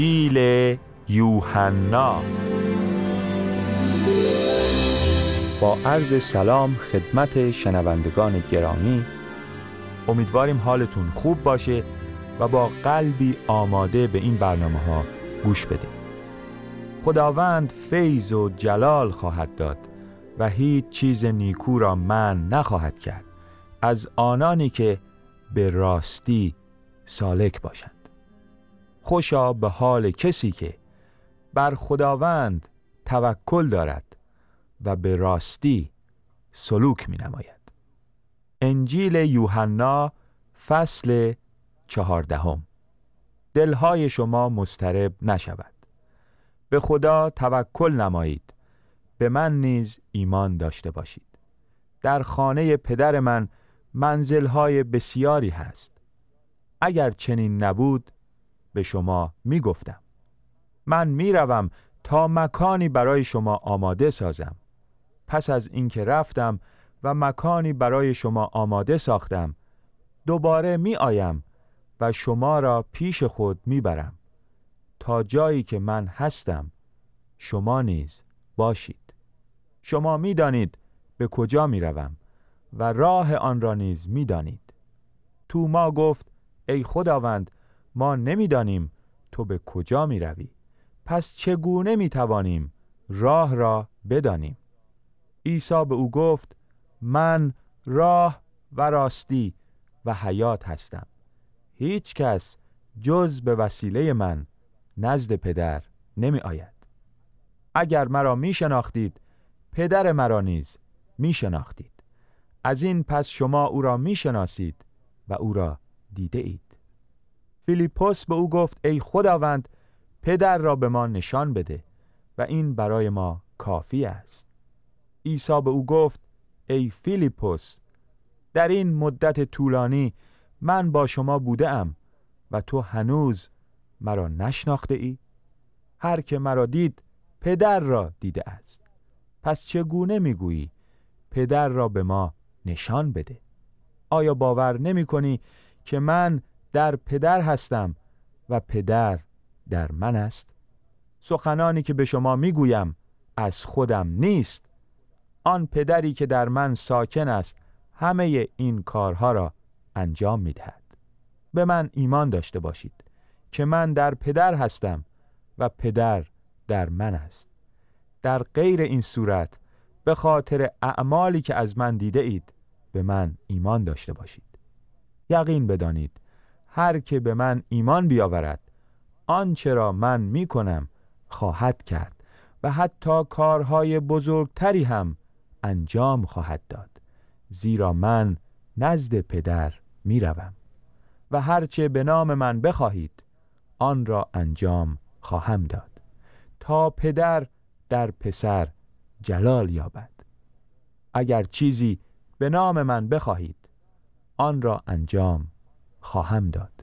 انجیل یوحنا. با عرض سلام خدمت شنوندگان گرامی، امیدواریم حالتون خوب باشه و با قلبی آماده به این برنامه ها گوش بده. خداوند فیض و جلال خواهد داد و هیچ چیز نیکو را منع نخواهد کرد از آنانی که به راستی سالک باشند. خوشا به حال کسی که بر خداوند توکل دارد و به راستی سلوک می نماید. انجیل یوحنا فصل 14. دلهای شما مضطرب نشود. به خدا توکل نمایید، به من نیز ایمان داشته باشید. در خانه پدر من منزلهای بسیاری هست. اگر چنین نبود به شما می گفتم. من می روم تا مکانی برای شما آماده سازم. پس از اینکه رفتم و مکانی برای شما آماده ساختم، دوباره می آیم و شما را پیش خود می برم، تا جایی که من هستم شما نیز باشید. شما می دانید به کجا می روم و راه آن را نیز می دانید. توما گفت: ای خداوند، ما نمی دانیم تو به کجا می روی، پس چگونه می توانیم راه را بدانیم؟ عیسی به او گفت: من راه و راستی و حیات هستم. هیچ کس جز به وسیله من نزد پدر نمی آید. اگر مرا می شناختید، پدر مرا نیز می شناختید. از این پس شما او را می شناسید و او را دیده اید. فیلیپوس به او گفت: ای خداوند، پدر را به ما نشان بده و این برای ما کافی است. عیسی به او گفت: ای فیلیپوس، در این مدت طولانی من با شما بوده ام و تو هنوز مرا نشناخته ای؟ هر که مرا دید پدر را دیده است. پس چگونه میگویی پدر را به ما نشان بده؟ آیا باور نمی کنی که من در پدر هستم و پدر در من است؟ سخنانی که به شما میگویم از خودم نیست. آن پدری که در من ساکن است همه این کارها را انجام میدهد. به من ایمان داشته باشید که من در پدر هستم و پدر در من است. در غیر این صورت به خاطر اعمالی که از من دیده اید به من ایمان داشته باشید. یقین بدانید هر که به من ایمان بیاورد آنچه را من می کنم خواهد کرد و حتی کارهای بزرگتری هم انجام خواهد داد، زیرا من نزد پدر می روم و هرچه به نام من بخواهید آن را انجام خواهم داد، تا پدر در پسر جلال یابد. اگر چیزی به نام من بخواهید آن را انجام خواهم داد.